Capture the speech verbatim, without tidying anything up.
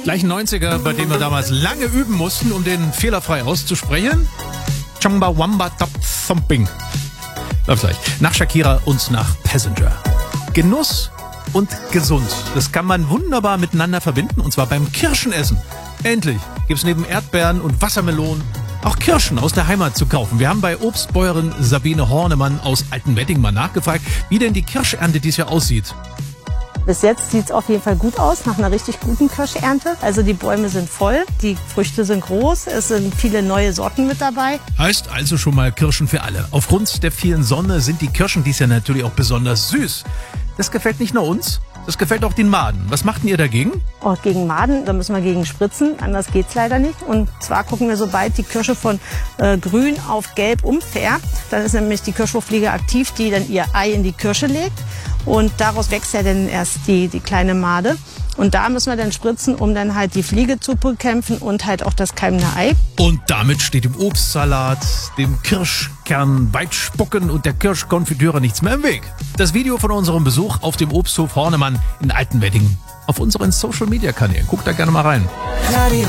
Gleich ein neunziger, bei dem wir damals lange üben mussten, um den fehlerfrei auszusprechen. Chamba Wamba Top Thumping. Läuft gleich. Nach Shakira und nach Passenger. Genuss und gesund. Das kann man wunderbar miteinander verbinden, und zwar beim Kirschenessen. Endlich gibt's neben Erdbeeren und Wassermelonen auch Kirschen aus der Heimat zu kaufen. Wir haben bei Obstbäuerin Sabine Hornemann aus Altenwedding mal nachgefragt, wie denn die Kirschernte dieses Jahr aussieht. Bis jetzt sieht es auf jeden Fall gut aus, nach einer richtig guten Kirschernte. Also die Bäume sind voll, die Früchte sind groß, es sind viele neue Sorten mit dabei. Heißt also schon mal Kirschen für alle. Aufgrund der vielen Sonne sind die Kirschen dies Jahr natürlich auch besonders süß. Das gefällt nicht nur uns, das gefällt auch den Maden. Was macht ihr dagegen? Oh, gegen Maden, da müssen wir gegen spritzen, anders geht's leider nicht. Und zwar gucken wir, sobald die Kirsche von äh, grün auf gelb umfärbt, dann ist nämlich die Kirschwurffliege aktiv, die dann ihr Ei in die Kirsche legt. Und daraus wächst ja dann erst die, die kleine Made. Und da müssen wir dann spritzen, um dann halt die Fliege zu bekämpfen und halt auch das keimende Ei. Und damit steht dem Obstsalat, dem Kirschkern, Weitspucken und der Kirschkonfitüre nichts mehr im Weg. Das Video von unserem Besuch auf dem Obsthof Hornemann in Altenwedding auf unseren Social-Media-Kanälen. Guckt da gerne mal rein.